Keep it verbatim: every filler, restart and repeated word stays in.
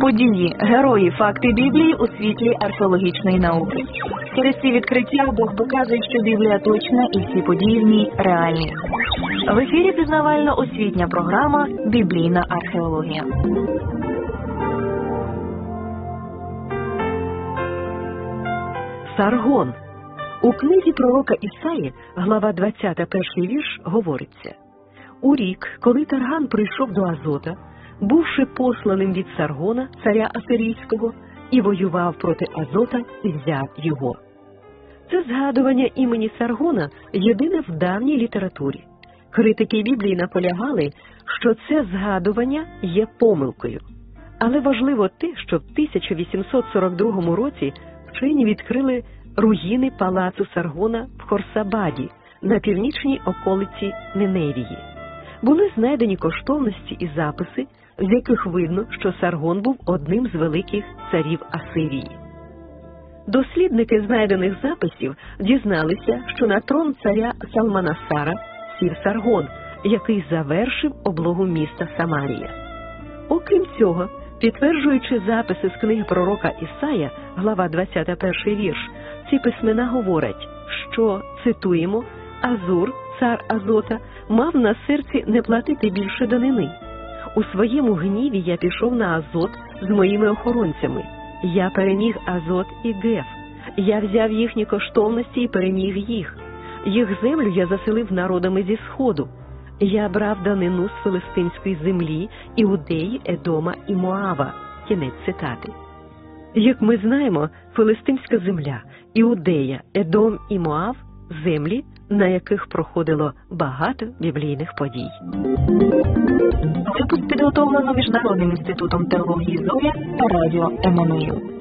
Події, герої, факти Біблії у світлі археологічної науки. Через ці відкриття Бог показує, що Біблія точна і всі події в ній реальні. В ефірі пізнавально-освітня програма «Біблійна археологія». Саргон. У книзі пророка Ісаї, глава двадцята, перший вірш, говориться: «У рік, коли Тарган прийшов до Азота, бувши посланим від Саргона, царя Асирійського, і воював проти Азота і взяв його». Це згадування імені Саргона єдине в давній літературі. Критики Біблії наполягали, що це згадування є помилкою. Але важливо те, що в тисяча вісімсот сорок другому році вчені відкрили руїни палацу Саргона в Хорсабаді на північній околиці Ниневії. Були знайдені коштовності і записи, з яких видно, що Саргон був одним з великих царів Асирії. Дослідники знайдених записів дізналися, що на трон царя Салманасара сів Саргон, який завершив облогу міста Самарія. Окрім цього, підтверджуючи записи з книги пророка Ісая, глава двадцята, перший вірш, ці письмена говорять, що, цитуємо, «Азур, цар Азота, мав на серці не платити більше данини. У своєму гніві я пішов на Азот з моїми охоронцями. Я переміг Азот і Геф. Я взяв їхні коштовності і переміг їх. Їх землю я заселив народами зі Сходу. Я брав данину з филистимської землі, Іудеї, Едома і Моава». Кінець цитати. Як ми знаємо, филистимська земля, Іудея, Едом і Моав – землі, на яких проходило багато біблійних подій. Випуск підготовлено Міжнародним інститутом теології «Зоря» та радіо «Еммануїл».